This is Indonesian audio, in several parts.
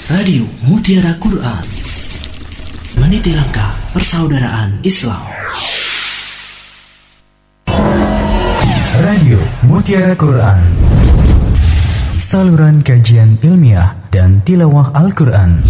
Radio Mutiara Quran, meniti langkah persaudaraan Islam. Radio Mutiara Quran, saluran kajian ilmiah dan tilawah Al-Quran.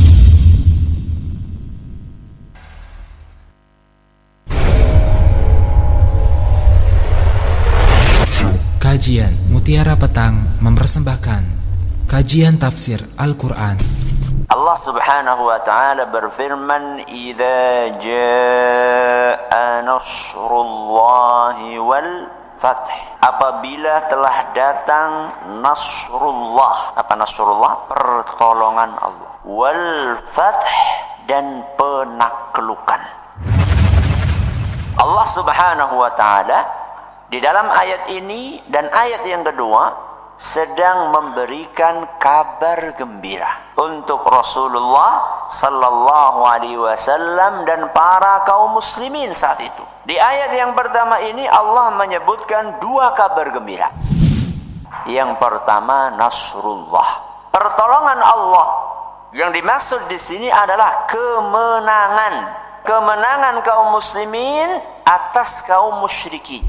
Kajian Mutiara Petang mempersembahkan kajian tafsir Al-Quran. Allah Subhanahu wa taala berfirman, "Idza jaa nasrullahi wal fath." Apabila telah datang nasrullah. Apa nasrullah? Pertolongan Allah. Wal fath, dan penaklukan. Allah Subhanahu wa taala di dalam ayat ini dan ayat yang kedua sedang memberikan kabar gembira untuk Rasulullah sallallahu alaihi wasallam dan para kaum muslimin saat itu. Di ayat yang pertama ini Allah menyebutkan dua kabar gembira. Yang pertama nasrullah, pertolongan Allah. Yang dimaksud di sini adalah kemenangan. Kemenangan kaum muslimin atas kaum musyrikin.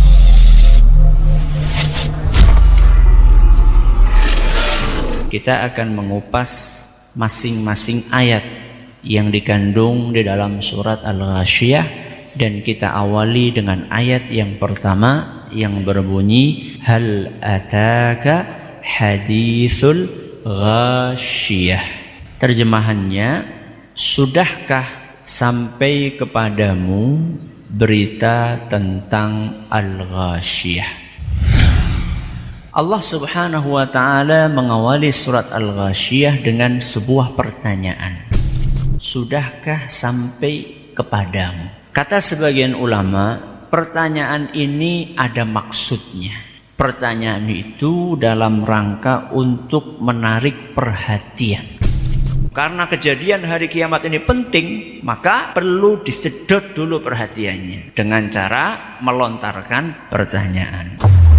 Kita akan mengupas masing-masing ayat yang dikandung di dalam surat Al-Ghasyiyah, dan kita awali dengan ayat yang pertama yang berbunyi hal ataka hadithul ghasyiyah. Terjemahannya, sudahkah sampai kepadamu berita tentang Al-Ghasyiyah. Allah Subhanahu wa ta'ala mengawali surat Al-Ghasyiyah dengan sebuah pertanyaan. Sudahkah sampai kepadamu? Kata sebagian ulama, pertanyaan ini ada maksudnya. Pertanyaan itu dalam rangka untuk menarik perhatian. Karena kejadian hari kiamat ini penting, maka perlu disedot dulu perhatiannya dengan cara melontarkan pertanyaan.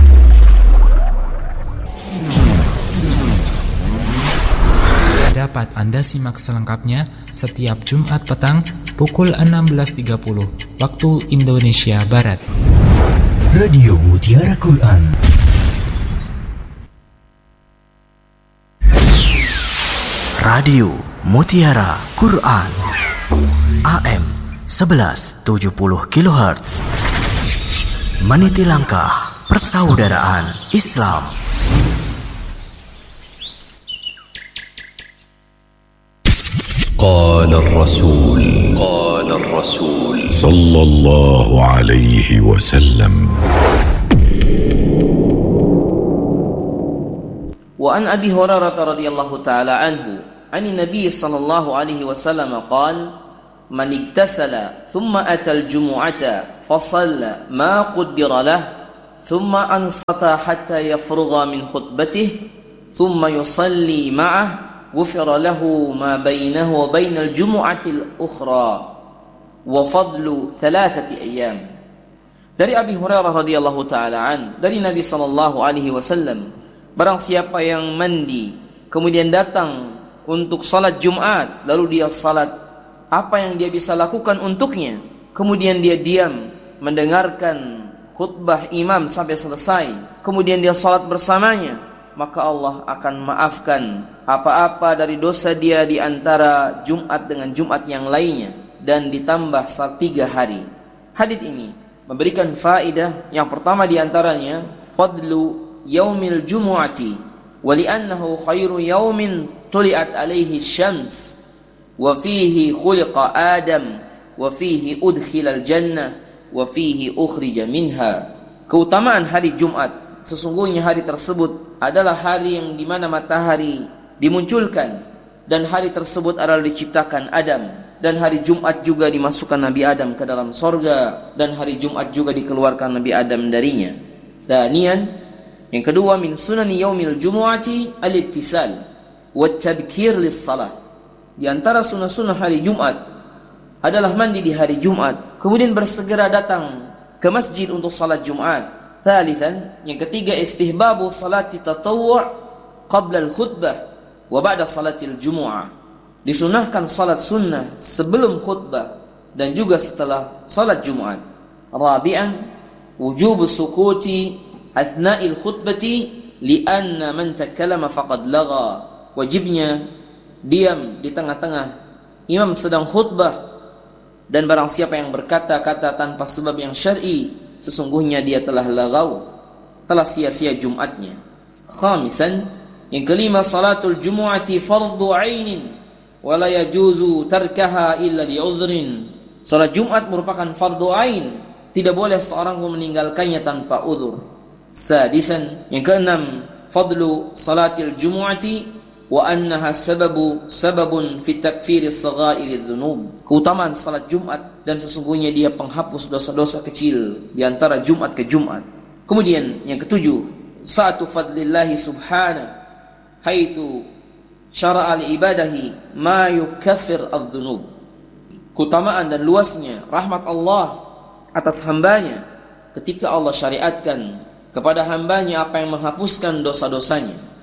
Dapat Anda simak selengkapnya setiap Jumat petang pukul 16.30 waktu Indonesia Barat. Radio Mutiara Quran. Radio Mutiara Quran, AM 1170 kHz, meniti langkah persaudaraan Islam. قال الرسول صلى الله عليه وسلم. وعن أبي هريرة رضي الله تعالى عنه عن النبي صلى الله عليه وسلم قال: من اغتسل ثم أتى الجمعة فصلى ما قدر له ثم أنصت حتى يفرغ من خطبته ثم يصلي معه غفر له ما بينه وبين الجمعة الأخرى وفضل 3 أيام. Dari Abi Hurairah radhiyallahu taala an, dari Nabi sallallahu alaihi wasallam, barang siapa yang mandi kemudian datang untuk salat Jumat, lalu dia salat, apa yang dia bisa lakukan untuknya? Kemudian dia diam mendengarkan khutbah imam sampai selesai, kemudian dia salat bersamanya, maka Allah akan maafkan apa-apa dari dosa dia di antara Jumat dengan Jumat yang lainnya, dan ditambah 3 hari. Hadits ini memberikan faedah. Yang pertama di antaranya fadlu yaumil jumu'ati wa li'annahu khairu yaumin tuli'at alaihi syams wa fihi khuliqa Adam wa fihi udkhilal jannah wa fihi ukhrija minha. Keutamaan hari Jumat, sesungguhnya hari tersebut adalah hari yang dimana matahari dimunculkan, dan hari tersebut adalah diciptakan Adam, dan hari Jumat juga dimasukkan Nabi Adam ke dalam sorga, dan hari Jumat juga dikeluarkan Nabi Adam darinya. Thaniyan, yang kedua, min sunani yaumil jumu'ati al-ittisal wa tabkir lis-salah. Di antara sunnah-sunnah hari Jumat adalah mandi di hari Jumat, kemudian bersegera datang ke masjid untuk salat Jumat. Thalithan, yang ketiga, istihbabu salati tatawwu' qabla al-khutbah wa ba'da salatil jumu'ah. Disunahkan salat sunnah sebelum khutbah dan juga setelah salat Jumat. Rabi'an, wujub sukuti athna'il khutbati li'anna man takallama faqad lagha. Wajibnya diam di tengah-tengah imam sedang khutbah, dan barang siapa yang berkata-kata tanpa sebab yang syar'i, sesungguhnya dia telah lagau, telah sia-sia Jumatnya. Khamisan, yang kelima, salatul jumu'ati fardhu 'ainin wa la yajuzu tarkaha illa li'udhrin. Salat Jumat merupakan fardhu 'ain, tidak boleh seorang meninggalkannya tanpa uzur. Sadisan, yang keenam, fadlu salatil jumu'ati wa annaha sababun fi takfiri saghairi dzunub. Keutamaan salat Jumat, dan sesungguhnya dia penghapus dosa-dosa kecil di antara Jumat ke Jumat. Kemudian yang ketujuh, sa'atu fadlillahi subhanahu haitsu syara'a li ibadahi ma yukaffir adz-dzunub. Keutamaan dan luasnya rahmat Allah atas hambanya ketika Allah syariatkan kepada hambanya apa yang menghapuskan dosa-dosanya.